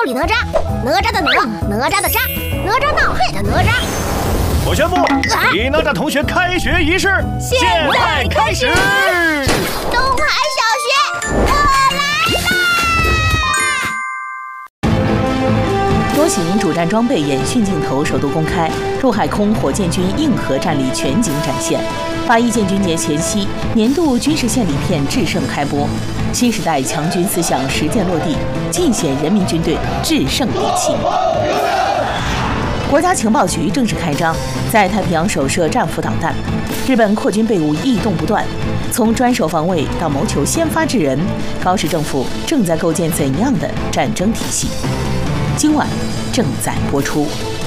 里哪吒，哪吒的哪，哪吒的吒，哪吒闹海的哪吒。 我宣布，李哪吒同学开学仪式现在开始。东海小学，我来啦！ 多型主战装备演训镜头首度公开，陆海空火箭军硬核战力全景展现。8·1建军节前夕，年度军事献礼片制胜开播，新时代强军思想实践落地，尽显人民军队制胜底气。国家情报局正式开张，在太平洋首射战斧导弹。日本扩军备务异动不断，从专守防卫到谋求先发制人，高市政府正在构建怎样的战争体系？今晚正在播出。